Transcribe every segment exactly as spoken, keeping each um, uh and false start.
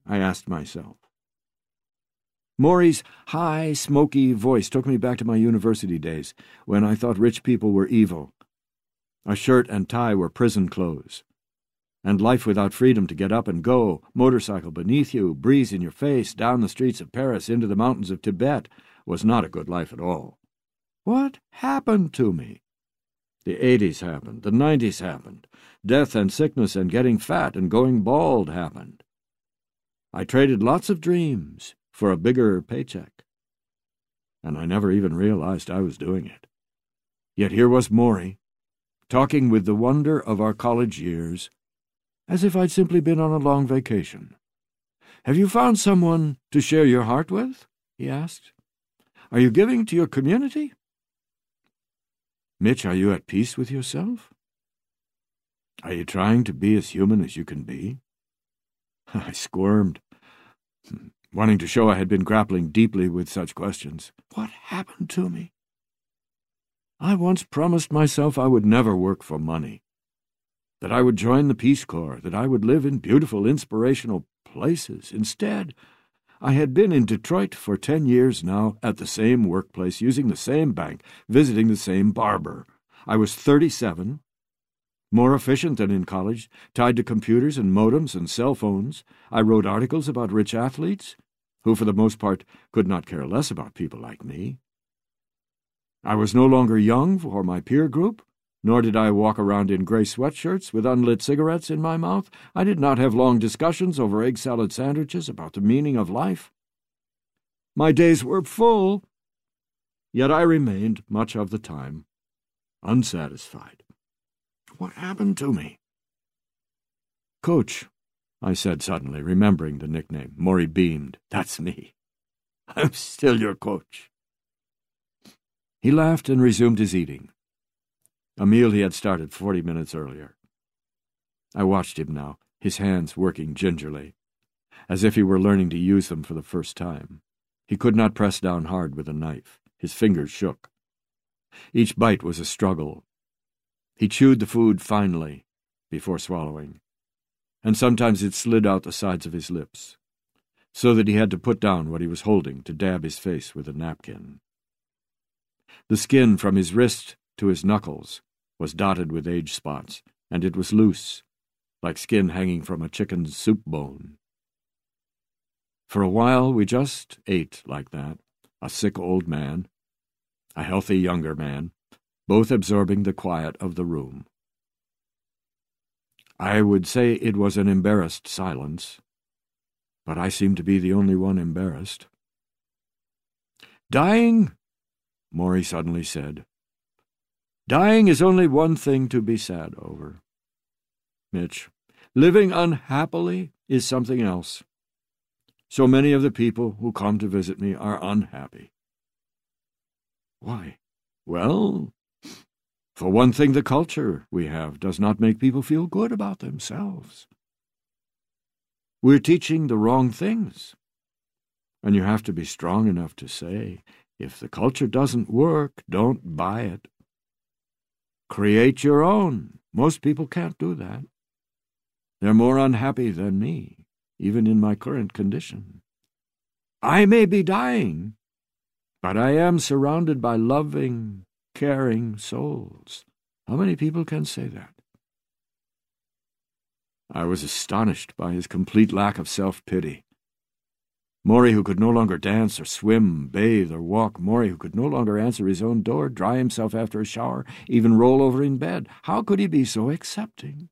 I asked myself. Maury's high, smoky voice took me back to my university days, when I thought rich people were evil. A shirt and tie were prison clothes. And life without freedom to get up and go, motorcycle beneath you, breeze in your face, down the streets of Paris into the mountains of Tibet, was not a good life at all. What happened to me? The eighties happened, the nineties happened. Death and sickness and getting fat and going bald happened. I traded lots of dreams for a bigger paycheck. And I never even realized I was doing it. Yet here was Maury, talking with the wonder of our college years, as if I'd simply been on a long vacation. "Have you found someone to share your heart with?" he asked. "Are you giving to your community? Mitch, are you at peace with yourself? Are you trying to be as human as you can be?" I squirmed, wanting to show I had been grappling deeply with such questions. What happened to me? I once promised myself I would never work for money, that I would join the Peace Corps, that I would live in beautiful, inspirational places. Instead, I had been in Detroit for ten years now, at the same workplace, using the same bank, visiting the same barber. I was thirty-seven, more efficient than in college, tied to computers and modems and cell phones. I wrote articles about rich athletes, who for the most part could not care less about people like me. I was no longer young for my peer group, nor did I walk around in gray sweatshirts with unlit cigarettes in my mouth. I did not have long discussions over egg salad sandwiches about the meaning of life. My days were full, yet I remained, much of the time, unsatisfied. What happened to me? "Coach," I said suddenly, remembering the nickname. Maury beamed. "That's me. I'm still your coach." He laughed and resumed his eating, a meal he had started forty minutes earlier. I watched him now, his hands working gingerly, as if he were learning to use them for the first time. He could not press down hard with a knife. His fingers shook. Each bite was a struggle. He chewed the food finely before swallowing, and sometimes it slid out the sides of his lips, so that he had to put down what he was holding to dab his face with a napkin. The skin from his wrist to his knuckles was dotted with age spots, and it was loose, like skin hanging from a chicken's soup bone. For a while we just ate like that, a sick old man, a healthy younger man, both absorbing the quiet of the room. I would say it was an embarrassed silence, but I seemed to be the only one embarrassed. "Dying," Maury suddenly said, "dying is only one thing to be sad over. Mitch, living unhappily is something else. So many of the people who come to visit me are unhappy." "Why?" "Well, for one thing, the culture we have does not make people feel good about themselves. We're teaching the wrong things, and you have to be strong enough to say, if the culture doesn't work, don't buy it. Create your own. Most people can't do that. They're more unhappy than me, even in my current condition. I may be dying, but I am surrounded by loving, caring souls. How many people can say that?" I was astonished by his complete lack of self-pity. Maury, who could no longer dance or swim, bathe or walk. Maury, who could no longer answer his own door, dry himself after a shower, even roll over in bed. How could he be so accepting?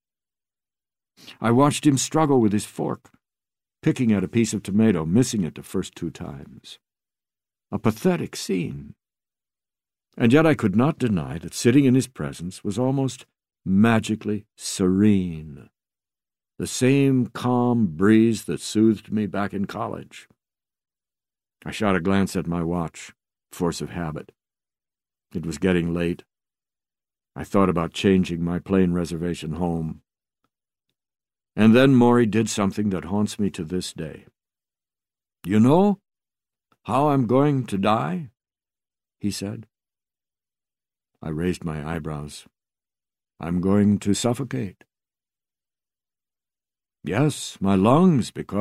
I watched him struggle with his fork, picking at a piece of tomato, missing it the first two times. A pathetic scene. And yet I could not deny that sitting in his presence was almost magically serene. The same calm breeze that soothed me back in college. I shot a glance at my watch, force of habit. It was getting late. I thought about changing my plane reservation home. And then Maury did something that haunts me to this day. "You know how I'm going to die?" he said. I raised my eyebrows. "I'm going to suffocate." "Yes, my lungs, because